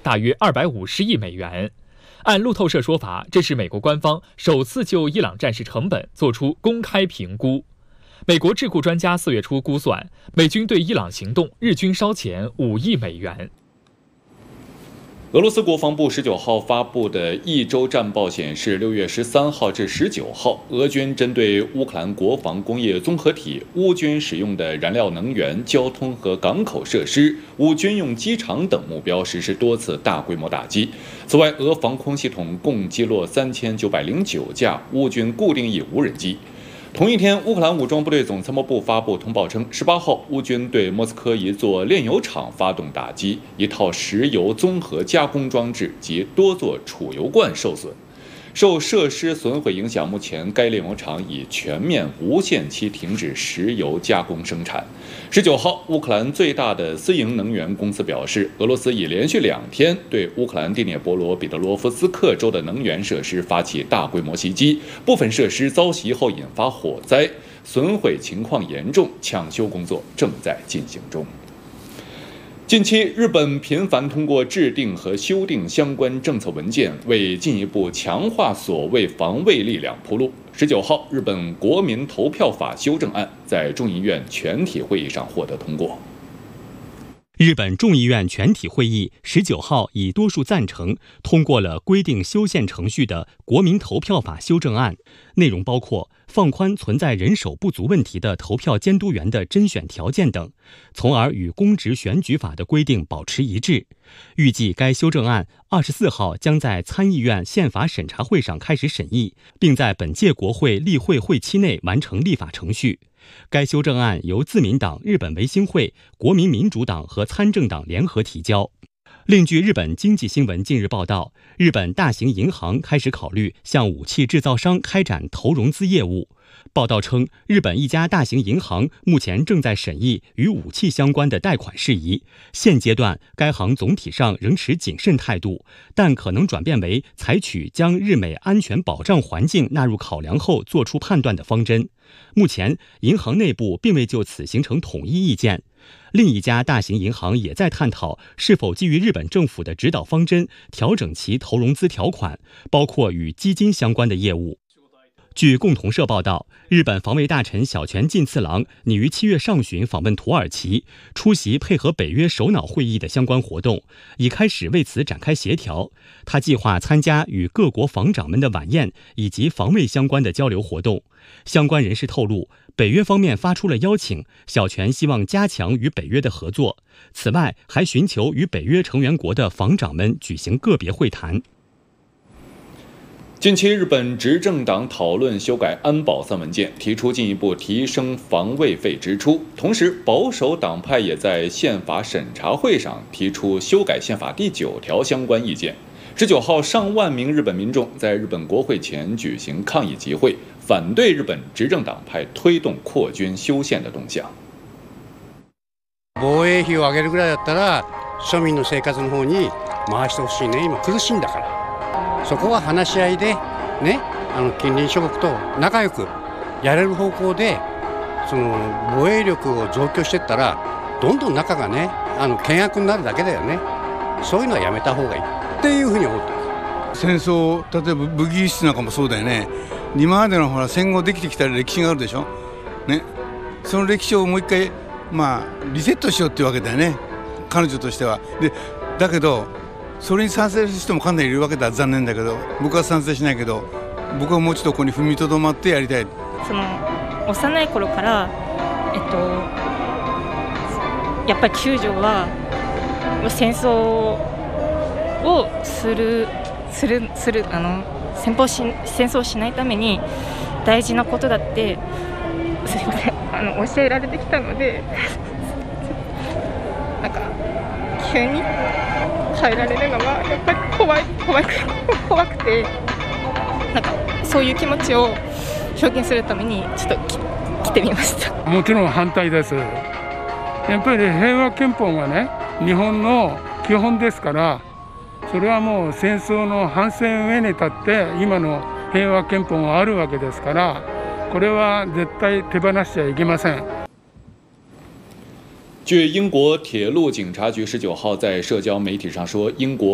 大约250亿美元。按路透社说法，这是美国官方首次就伊朗战事成本做出公开评估。美国智库专家4月初估算，美军对伊朗行动日均烧钱5亿美元。 俄罗斯国防部19号发布的一周战报显示，6月13号至19号，俄军针对乌克兰国防工业综合体、乌军使用的燃料能源、交通和港口设施、乌军用机场等目标实施多次大规模打击。此外，俄防空系统共击落3909架乌军固定翼无人机。同一天，乌克兰武装部队总参谋部发布通报称，18号乌军对莫斯科一座炼油厂发动打击，一套石油综合加工装置及多座储油罐受损。受设施损毁影响，目前该炼油厂已全面无限期停止石油加工生产。19号，乌克兰最大的私营能源公司表示，俄罗斯已连续2天对乌克兰第聂伯罗彼得罗夫斯克州的能源设施发起大规模袭击，部分设施遭袭后引发火灾，损毁情况严重，抢修工作正在进行中。近期，日本频繁通过制定和修订相关政策文件，为进一步强化所谓防卫力量铺路。19号，日本国民投票法修正案在众议院全体会议上获得通过。 日本众议院全体会议19号以多数赞成通过了规定修宪程序的国民投票法修正案，内容包括放宽存在人手不足问题的投票监督员的甄选条件等，从而与公职选举法的规定保持一致。预计该修正案24号将在参议院宪法审查会上开始审议，并在本届国会例会会期内完成立法程序。该修正案由自民党、日本维新会、国民民主党和参政党联合提交。另据日本经济新闻近日报道，日本大型银行开始考虑向武器制造商开展投融资业务。报道称，日本一家大型银行目前正在审议与武器相关的贷款事宜。现阶段，该行总体上仍持谨慎态度，但可能转变为采取将日美安全保障环境纳入考量后做出判断的方针。目前，银行内部并未就此形成统一意见。另一家大型银行也在探讨是否基于日本政府的指导方针调整其投融资条款，包括与基金相关的业务。据共同社报道，日本防卫大臣小泉进次郎拟于7月上旬访问土耳其，出席配合北约首脑会议的相关活动，已开始为此展开协调。他计划参加与各国防长们的晚宴以及防卫相关的交流活动。相关人士透露，北约方面发出了邀请，小泉希望加强与北约的合作。此外，还寻求与北约成员国的防长们举行个别会谈。 近期，日本执政党讨论修改安保3文件，提出进一步提升防卫费支出。同时，保守党派也在宪法审查会上提出修改宪法第9条相关意见。19号，上万名日本民众在日本国会前举行抗议集会，反对日本执政党派推动扩军修宪的动向。 防衛費を上げるぐらいだったら、庶民の生活の方に回してほしいね。今苦しいんだから。そこは話し合いでね、近隣諸国と仲良くやれる方向で、その防衛力を増強していったら、どんどん仲がね、険悪になるだけだよね。そういうのはやめた方がいいっていうふうに思ってます。 戦争、例えば武器輸出なんかもそうだよね。今までのほら戦後できてきた歴史があるでしょ。ね、その歴史をもう一回リセットしようっていうわけだよね。彼女としては。で、だけど。それに賛成する人もかなりいるわけだ。残念だけど、僕は賛成しないけど、僕はもうちょっとここに踏みとどまってやりたい。 その幼い頃から、やっぱり救助は戦争を戦争をしないために大事なことだってすいません教えられてきたので、なんか急に。変えられるのがやっぱり怖くて、なんかそういう気持ちを表現するためにちょっと来てみました。 もちろん反対です。やっぱり平和憲法がね、日本の基本ですから、それはもう戦争の反戦上に立って今の平和憲法があるわけですから、これは絶対手放しちゃいけません。 据英国铁路警察局19号在社交媒体上说，英国